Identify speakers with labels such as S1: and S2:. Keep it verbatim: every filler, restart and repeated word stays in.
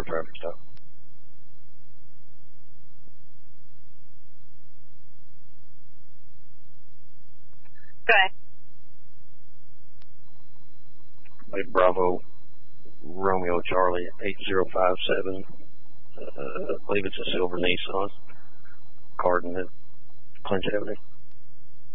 S1: for a traffic stop.
S2: Go ahead.
S1: Like Bravo, Romeo, Charlie, eight zero five seven. Uh, I believe it's a silver Nissan. Cardin at Clinch Avenue.